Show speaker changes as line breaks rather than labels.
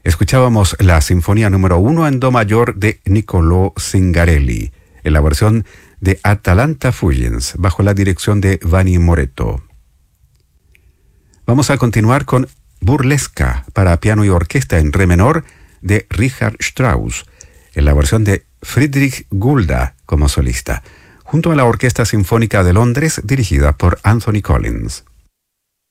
Escuchábamos la Sinfonía número 1 en Do mayor de Niccolò Zingarelli, en la versión de Atalanta Fugens, bajo la dirección de Vanni Moretto. Vamos a continuar con Burlesca para piano y orquesta en re menor de Richard Strauss, en la versión de Friedrich Gulda como solista, junto a la Orquesta Sinfónica de Londres dirigida por Anthony Collins.